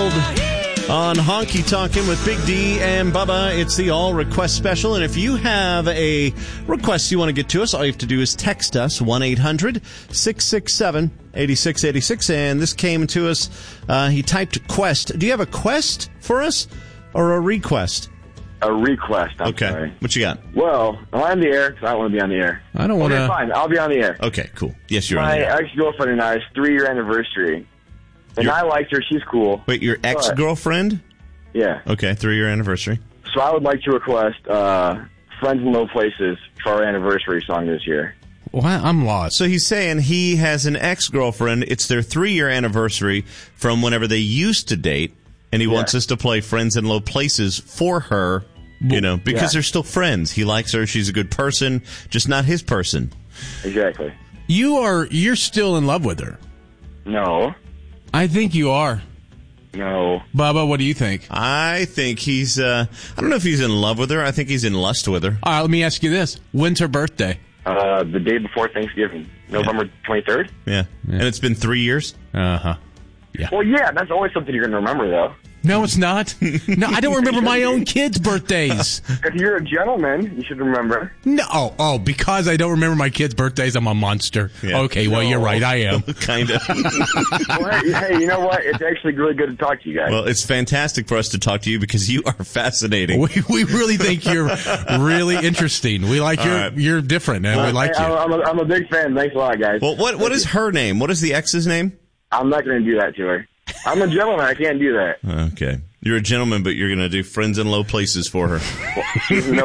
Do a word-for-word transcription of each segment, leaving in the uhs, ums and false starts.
Gold on Honky Tonkin' with Big D and Bubba. It's the All Request Special, and if you have a request you want to get to us, all you have to do is text us, one eight hundred six six seven eight six eight six, and this came to us. Uh, he typed quest. Do you have a quest for us or a request? A request, I'm okay. sorry. What you got? Well, I'm on the air because I don't want to be on the air. I don't want to. Okay, fine. I'll be on the air. Okay, cool. Yes, you're My on the air. My ex-girlfriend and I's three-year anniversary. And Your- I liked her. She's cool. Wait, your ex-girlfriend? Yeah. Okay, three-year anniversary. So I would like to request uh, Friends in Low Places for our anniversary song this year. Well, I'm lost. So he's saying he has an ex-girlfriend. It's their three-year anniversary from whenever they used to date, and he Yeah. wants us to play Friends in Low Places for her, you know, because Yeah. they're still friends. He likes her. She's a good person, just not his person. Exactly. You are, you're still in love with her. No. I think you are. No. Bubba, what do you think? I think he's, uh, I don't know if he's in love with her. I think he's in lust with her. All right, let me ask you this. When's her birthday? Uh, the day before Thanksgiving. November twenty-third? Yeah. Yeah. And it's been three years? Uh-huh. Well, yeah, that's always something you're going to remember, though. No, it's not. No, I don't remember my own kids' birthdays. If you're a gentleman, you should remember. No, oh, oh, because I don't remember my kids' birthdays, I'm a monster. Yeah. Okay, well, No. you're right, I am. kind of. Well, hey, hey, you know what? It's actually really good to talk to you guys. Well, it's fantastic for us to talk to you because you are fascinating. We we really think you're really interesting. We like All you're right. you're different, and we like Hey, you. I'm, I'm, a, I'm a big fan. Thanks a lot, guys. Well, what what is her name? What is the ex's name? I'm not going to do that to her. I'm a gentleman. I can't do that. Okay. You're a gentleman, but you're going to do Friends in Low Places for her. No.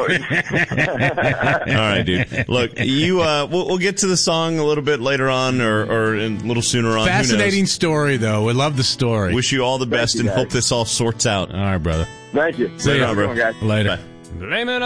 All right, dude. Look, you. Uh, we'll, we'll get to the song a little bit later on, or, or a little sooner on. Who knows? Fascinating story, though. We love the story. Wish you all the best you, and guys. hope this all sorts out. All right, brother. Thank you. See you, Have a bro. good one, guys. Later. Bye. Blame it